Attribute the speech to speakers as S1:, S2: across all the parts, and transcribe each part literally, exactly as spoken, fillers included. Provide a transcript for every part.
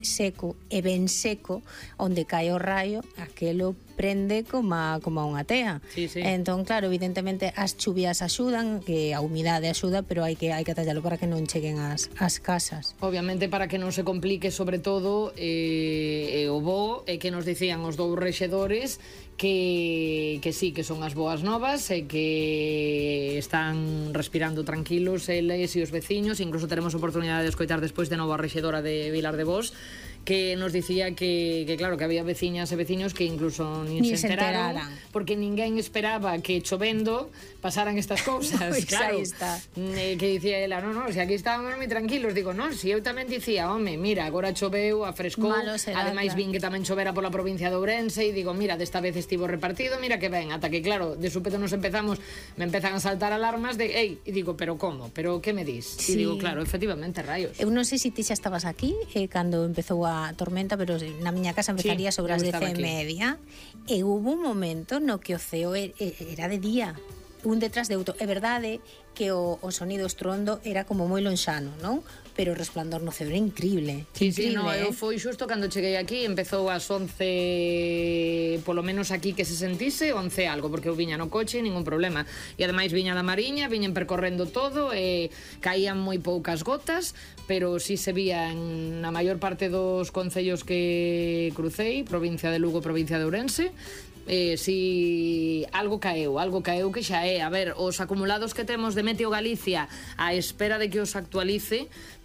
S1: seco e ben seco, onde cae o raio, aquelo prende como a, como a unha tea.
S2: Sí, sí.
S1: Entón, claro, evidentemente as chuvias axudan, que a humidade axuda, pero hai que hai que tallalo para que non cheguen as, as casas.
S2: Obviamente para que non se complique, sobre todo, eh, o bo, e que nos dicían os dous rexedores que, que sí, que son as boas novas e que están respirando tranquilos eles e os veciños. Incluso teremos oportunidade de escoitar despois de novo a rexedora de Vilar de Bos, que nos dicía que, que claro, que había veciñas e veciños que incluso nin
S1: Ni
S2: se enteraron,
S1: se enteraran.
S2: porque ninguén esperaba que chovendo pasaran estas cousas.
S1: Pois
S2: claro,
S1: aí está.
S2: eh, que dicía ela, no, no, si aquí estábamos moi tranquilos. Digo, non, si eu tamén dicía, home, mira, agora choveu, afrescou,
S1: Malo será,
S2: ademais
S1: claro.
S2: vin que tamén chovera pola provincia de Ourense, e digo, mira, desta vez estivo repartido, mira que ben, ata que claro, de súpeto nos empezamos, me empezan a saltar alarmas de, ei, e digo, pero como? Pero que me dis? E
S1: Sí.
S2: digo, claro, efectivamente, rayos.
S1: Eu non sei se ti xa estabas aquí eh, cando empezou a tormenta, pero na miña casa empezaría
S2: Sí,
S1: sobre as
S2: eu
S1: dez
S2: estaba
S1: e
S2: aquí.
S1: media, e hubo un momento no que o ceo e- e- era de día, un detrás de outro. É verdade que o, o sonido estrondo era como moi lonxano, non? Pero o resplandor no ceo era increíble.
S2: Sí, sí,
S1: increíble,
S2: no,
S1: eh?
S2: eu foi xusto cando cheguei aquí, empezou ás once, polo menos aquí que se sentise, once algo, porque eu viña no coche, ningún problema. E ademais viña da Mariña, viñen percorrendo todo, e caían moi poucas gotas, pero sí se vía en na maior parte dos concellos que crucei, provincia de Lugo, provincia de Ourense, eh, si algo caeu, algo caeu que xa é, a ver, os acumulados que temos de Meteo Galicia á espera de que os actualice,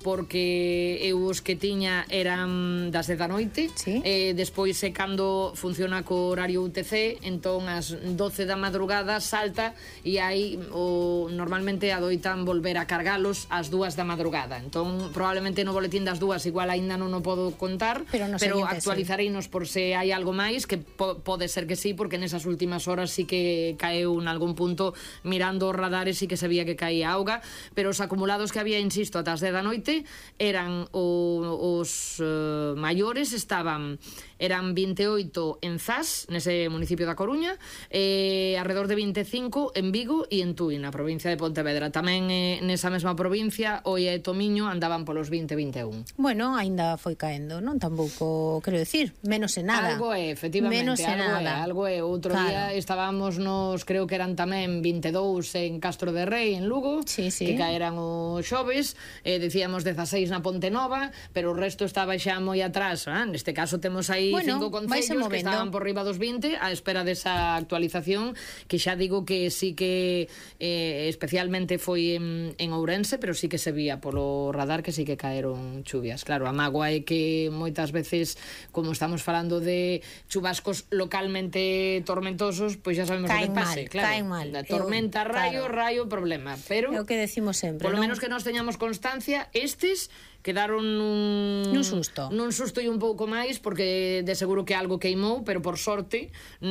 S2: porque eu os que tiña eran das dez da noite,
S1: Sí.
S2: eh, despois é cando funciona co horario U T C, entón ás doce da madrugada salta e aí o, normalmente adoitan volver a cargalos ás dúas da madrugada, entón probablemente no boletín das dúas igual aínda non o podo contar,
S1: Pero no
S2: pero
S1: seguinte,
S2: actualizareinos por se hai algo máis, que po, pode ser que sí, porque nesas últimas horas sí que caeu en algún punto, mirando os radares sí que se veía que caía auga, pero os acumulados que había, insisto, ata as dez da noite eran o, os uh, maiores estaban eran vinte e oito en Zas, nese municipio da Coruña, e alrededor de vinte e cinco en Vigo e en Tui, na provincia de Pontevedra. Tamén eh, nesa mesma provincia, Oia e Tomiño andaban polos vinte, vinte e un.
S1: Bueno, aínda foi caendo, non? Tampouco, quero decir, menos en nada.
S2: Algo é, efectivamente,
S1: menos en
S2: algo
S1: nada.
S2: é, algo é. Outro
S1: Claro.
S2: día estábamos nos, creo que eran tamén vinte e dous en Castro de Rei, en Lugo,
S1: Sí, sí.
S2: que caeran os xoves, eh, decíamos dezaseis na Ponte Nova, pero o resto estaba xa moi atrás, ah? Neste caso temos aí
S1: Bueno,
S2: cinco
S1: vaise
S2: concellos que
S1: movendo.
S2: estaban por riba dos vinte á espera desa actualización, que xa digo que sí que eh, especialmente foi en, en Ourense, pero sí que se vía polo radar que sí que caeron chuvias. Claro, a mágoa é que moitas veces, como estamos falando de chubascos localmente tormentosos, pois xa sabemos
S1: Caen
S2: o que pase,
S1: mal,
S2: claro.
S1: caen mal.
S2: Da tormenta,
S1: Eu-
S2: rayo,
S1: claro.
S2: rayo, problema, pero
S1: É o que decimos sempre,
S2: polo
S1: non?
S2: menos que nós teñamos constancia, estes quedaron nun
S1: Nun susto.
S2: nun susto e un pouco máis, porque de seguro que algo queimou, pero por sorte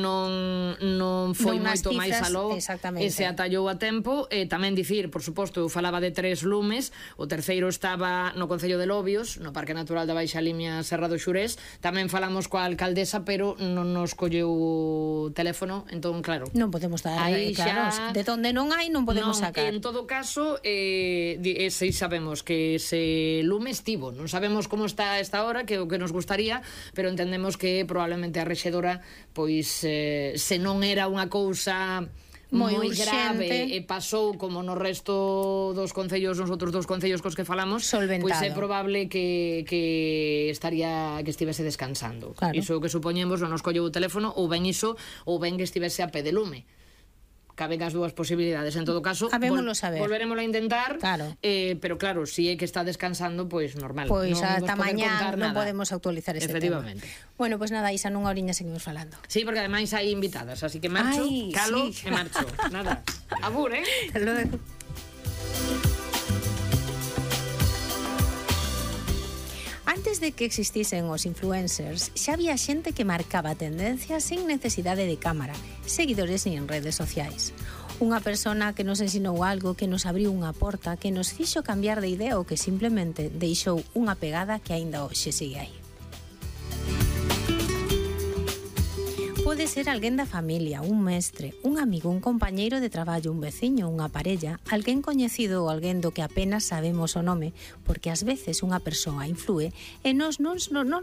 S2: non non foi
S1: Non nas
S2: moito máis
S1: cifras,
S2: aló,
S1: exactamente.
S2: e se atallou a tempo. E tamén dicir, por suposto, eu falaba de tres lumes, o terceiro estaba no Concello de Lobios, no Parque Natural da Baixa Limia Serra do Xurés. Tamén falamos coa alcaldesa, pero non nos colleu o teléfono, entón claro,
S1: Non podemos dar,
S2: aí
S1: eh, claro,
S2: xa-
S1: de onde non hai non podemos
S2: non,
S1: sacar.
S2: En todo caso, eh, di- eh, sei sabemos que ese lume estivo. Non sabemos como está a esta hora, que é o que nos gustaría, pero entendemos que probablemente a rexedora, pois, eh, se non era unha cousa
S1: Moi
S2: moi
S1: urxente,
S2: grave e pasou como no resto dos concellos, nos outros dos concellos cos que falamos,
S1: Solventado.
S2: pois é probable que, que estaría que estivese descansando.
S1: Claro.
S2: Iso que supoñemos, non nos colleu o teléfono, ou ben iso, ou ben que estivese a pé de lume. Caben as dúas posibilidades. En todo caso,
S1: Habémolo saber.
S2: volveremos a intentar,
S1: Claro.
S2: eh, pero claro, si é que está descansando, pois pues normal.
S1: Pois
S2: non
S1: hasta
S2: imos poder
S1: mañá
S2: contar
S1: non
S2: nada.
S1: podemos actualizar este
S2: Efectivamente.
S1: tema. Bueno, pois pues nada, Isa, nunha oriña seguimos falando.
S2: Sí, porque ademais hai invitadas, así que marcho,
S1: Ai,
S2: calo
S1: sí.
S2: e marcho. Nada. Abur, eh?
S1: Hasta luego. Antes de que existisen os influencers, xa había xente que marcaba tendencias sin necesidade de cámara, seguidores nin redes sociais. Unha persona que nos ensinou algo, que nos abriu unha porta, que nos fixo cambiar de idea ou que simplemente deixou unha pegada que aínda hoxe sigue aí. Pode ser alguén da familia, un mestre, un amigo, un compañeiro de traballo, un veciño, unha parella, alguén coñecido ou alguén do que apenas sabemos o nome, porque ás veces unha persoa influe e nós non, non, non